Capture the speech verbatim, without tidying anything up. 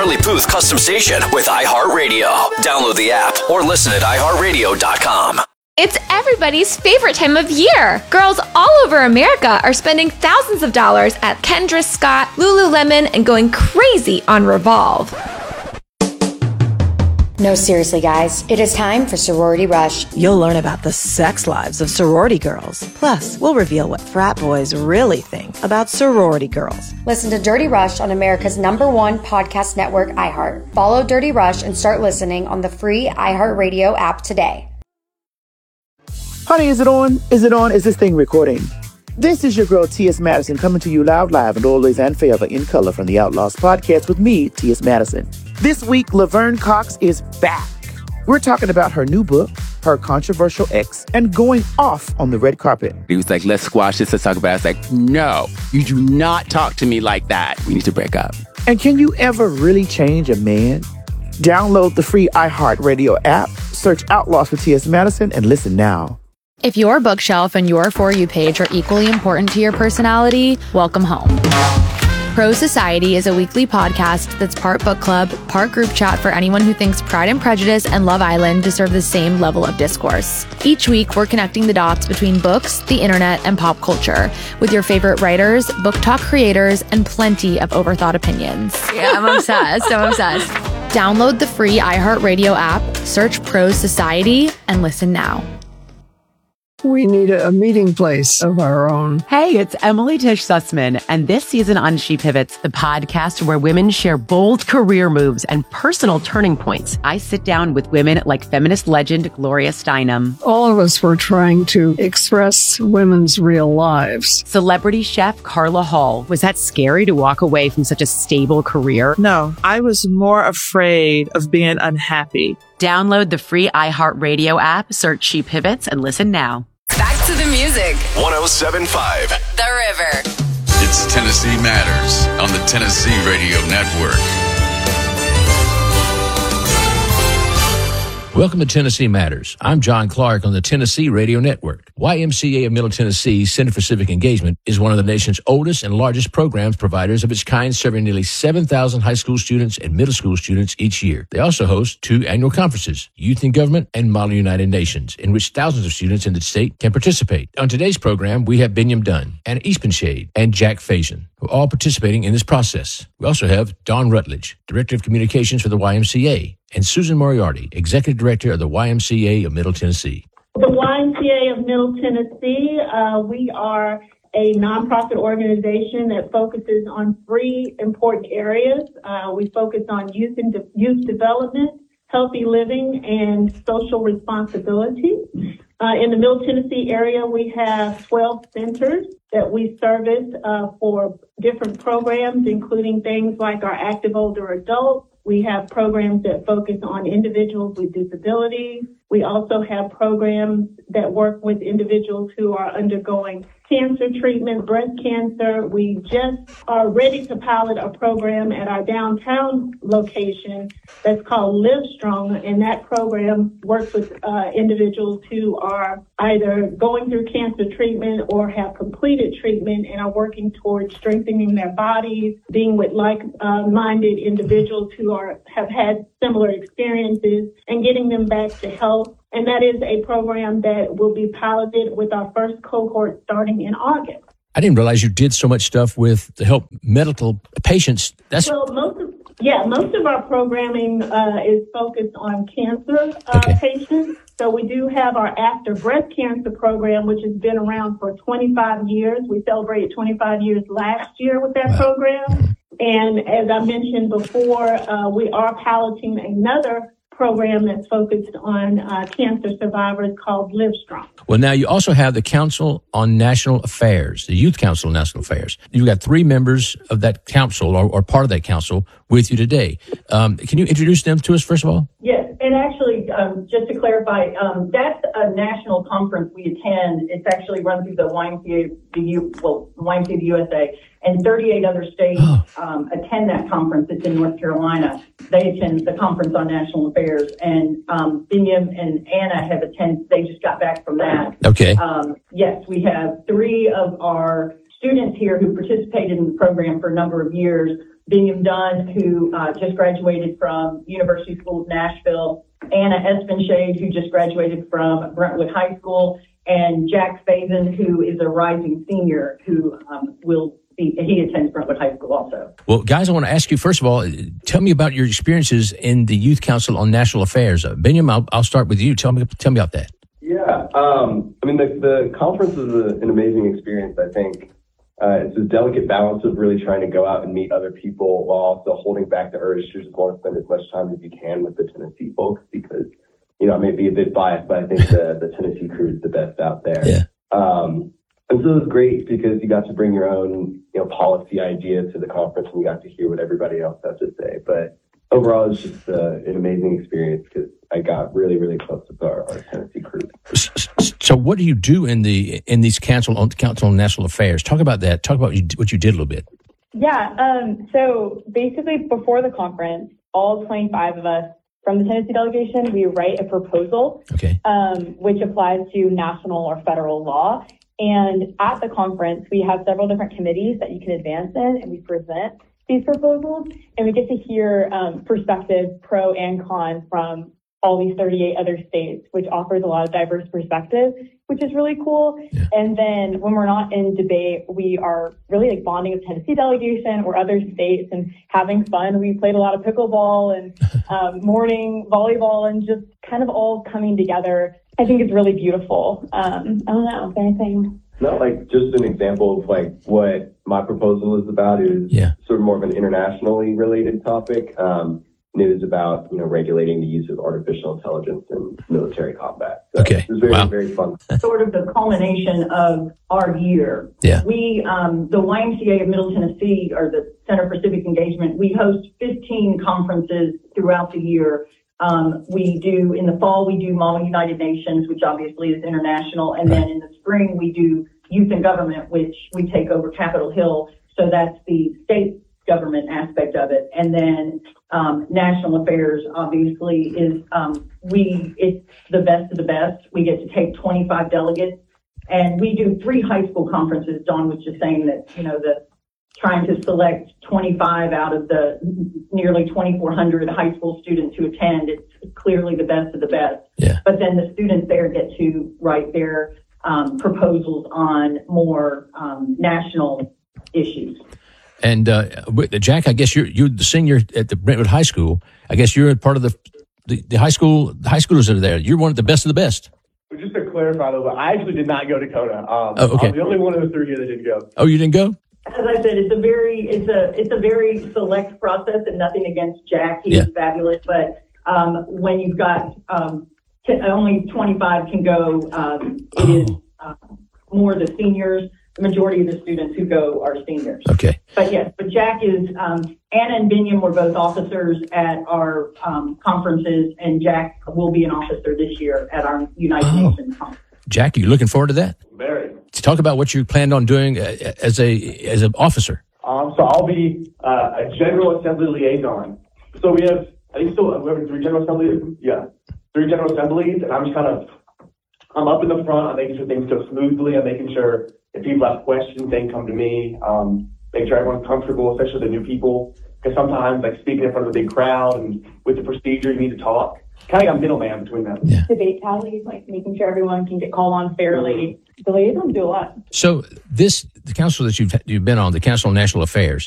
Charlie Puth custom station with iHeartRadio. Download the app or listen at i heart radio dot com. It's everybody's favorite time of year. Girls all over America are spending thousands of dollars at Kendra Scott, Lululemon, and going crazy on Revolve. No, seriously, guys. It is time for Sorority Rush. You'll learn about the sex lives of sorority girls. Plus, we'll reveal what frat boys really think about sorority girls. Listen to Dirty Rush on America's number one podcast network, iHeart. Follow Dirty Rush and start listening on the free iHeartRadio app today. Honey, is it on? Is it on? Is this thing recording? This is your girl, T S. Madison, coming to you loud, live, and always and forever in color from the Outlaws podcast with me, T S. Madison. This week, Laverne Cox is back. We're talking about her new book, her controversial ex, and going off on the red carpet. He was like, let's squash this, let's talk about it. I was like, no, you do not talk to me like that. We need to break up. And can you ever really change a man? Download the free iHeartRadio app, search Outlaws for T S. Madison, and listen now. If your bookshelf and your For You page are equally important to your personality, welcome home. Pro Society is a weekly podcast that's part book club, part group chat for anyone who thinks Pride and Prejudice and Love Island deserve the same level of discourse. Each week, we're connecting the dots between books, the internet, and pop culture with your favorite writers, book talk creators, and plenty of overthought opinions. Yeah, I'm obsessed. I'm obsessed. Download the free iHeartRadio app, search Pro Society, and listen now. We need a, a meeting place of our own. Hey, it's Emily Tish Sussman, and this season on She Pivots, the podcast where women share bold career moves and personal turning points. I sit down with women like feminist legend Gloria Steinem. All of us were trying to express women's real lives. Celebrity chef Carla Hall. Was that scary to walk away from such a stable career? No, I was more afraid of being unhappy. Download the free iHeartRadio app, search She Pivots, and listen now. Back to the music. one oh seven point five The River. It's Tennessee Matters on the Tennessee Radio Network. Welcome to Tennessee Matters. I'm John Clark on the Tennessee Radio Network. Y M C A of Middle Tennessee Center for Civic Engagement is one of the nation's oldest and largest programs providers of its kind, serving nearly seven thousand high school students and middle school students each year. They also host two annual conferences, Youth in Government and Model United Nations, in which thousands of students in the state can participate. On today's program, we have Binyam Dunn, Anna Easpenshade, and Jack Faison, who are all participating in this process. We also have Dawn Rutledge, Director of Communications for the Y M C A, and Susan Moriarty, Executive Director of the Y M C A of Middle Tennessee. The Y M C A of Middle Tennessee, uh, we are a nonprofit organization that focuses on three important areas. Uh, we focus on youth and de- youth development, healthy living, and social responsibility. Uh, in the Middle Tennessee area, we have twelve centers that we service uh, for different programs, including things like our active older adults. We have programs that focus on individuals with disabilities. We also have programs that work with individuals who are undergoing cancer treatment, breast cancer. We just are ready to pilot a program at our downtown location that's called Live Strong, and that program works with uh, individuals who are either going through cancer treatment or have completed treatment and are working towards strengthening their bodies, being with like-minded individuals who are have had similar experiences, and getting them back to health. And that is a program that will be piloted with our first cohort starting in August. I didn't realize you did so much stuff with to help medical patients. That's well, most of, yeah, most of our programming uh, is focused on cancer uh, okay. patients. So we do have our After Breast Cancer program, which has been around for twenty-five years. We celebrated twenty-five years last year with that wow. program. And as I mentioned before, uh, we are piloting another program that's focused on uh, cancer survivors called Live Strong. Well, now you also have the Council on National Affairs, the Youth Council on National Affairs. You've got three members of that council or, or part of that council with you today. Um, can you introduce them to us, first of all? Yes, and actually, um, just to clarify, um, that's a national conference we attend. It's actually run through the Y M C A, the U, well, Y M C A, the U S A, and thirty-eight other states oh. um, attend that conference. It's in North Carolina. They attend the Conference on National Affairs, and um, Binyam and Anna have attended. They just got back from that. Okay. Um, yes, we have three of our students here who participated in the program for a number of years. Bingham Dunn, who uh, just graduated from University School of Nashville, Anna Espenshade, who just graduated from Brentwood High School, and Jack Faison, who is a rising senior who um, will be, he attends Brentwood High School also. Well, guys, I want to ask you, first of all, tell me about your experiences in the Youth Council on National Affairs. Uh, Bingham, I'll, I'll start with you. Tell me, tell me about that. Yeah, um, I mean, the, the conference is a, an amazing experience, I think. Uh, it's a delicate balance of really trying to go out and meet other people while also holding back the urge to just want to spend as much time as you can with the Tennessee folks because, you know, I may be a bit biased, but I think the, the Tennessee crew is the best out there. Yeah. Um, and so it was great because you got to bring your own, you know, policy idea to the conference and you got to hear what everybody else has to say. But overall, it was just uh, an amazing experience because I got really, really close with our, our Tennessee crew. So, what do you do in the in these council on council on national affairs? Talk about that. Talk about what you, what you did a little bit. Yeah. Um, so basically, before the conference, all twenty-five of us from the Tennessee delegation, we write a proposal, okay, um, which applies to national or federal law. And at the conference, we have several different committees that you can advance in, and we present these proposals, and we get to hear um, perspectives, pro and con, from all these thirty-eight other states, which offers a lot of diverse perspective, which is really cool. Yeah. And then when we're not in debate, we are really like bonding with Tennessee delegation or other states and having fun. We played a lot of pickleball and um, morning volleyball and just kind of all coming together. I think it's really beautiful. Um, I don't know, is there anything? Not like just an example of like what my proposal is about is yeah. sort of more of an internationally related topic. Um, and it is about, you know, regulating the use of artificial intelligence in military combat. So okay. It was very, wow. very fun. Sort of the culmination of our year. Yeah. We, um, the Y M C A of Middle Tennessee, or the Center for Civic Engagement, we host fifteen conferences throughout the year. Um, we do, in the fall, we do Model United Nations, which obviously is international. And then in the spring, we do Youth and Government, which we take over Capitol Hill. So that's the state government aspect of it. And then um, National Affairs, obviously, is um, we, it's the best of the best. We get to take twenty-five delegates. And we do three high school conferences. Dawn was just saying that, you know, the trying to select twenty-five out of the nearly twenty-four hundred high school students who attend. It's clearly the best of the best. Yeah. But then the students there get to write their um, proposals on more um, national issues. And uh, Jack, I guess you're you're the senior at the Brentwood High School. I guess you're part of the the, the high school the high schoolers that are there. You're one of the best of the best. Just to clarify, though, I actually did not go to Kona. Um, oh, okay. I'm the only one of the three here that didn't go. Oh, you didn't go? As I said, it's a very it's a it's a very select process, and nothing against Jack. He yeah. is fabulous, but um, when you've got um, t- only twenty-five can go, um, it oh. is uh, more the seniors. The majority of the students who go are seniors. Okay. But yes, but Jack is, um, Anna and Bingham were both officers at our um, conferences, and Jack will be an officer this year at our United oh. Nations conference. Jack, are you looking forward to that? Very. Talk about what you planned on doing as a as an officer. Um, so I'll be uh, a General Assembly liaison. So we have, I think still, we have three General Assemblies. Yeah, three General Assemblies, and I'm just kind of, I'm up in the front. I'm making sure things go smoothly. I'm making sure if people have questions, they can come to me. Um, make sure everyone's comfortable, especially the new people. Because sometimes, like speaking in front of a big crowd and with the procedure, you need to talk. Kind of got a middleman between them. Yeah. Debate tallies, like making sure everyone can get called on fairly. The liaisons do a lot. So this, the council that you've you've been on, the Council on National Affairs,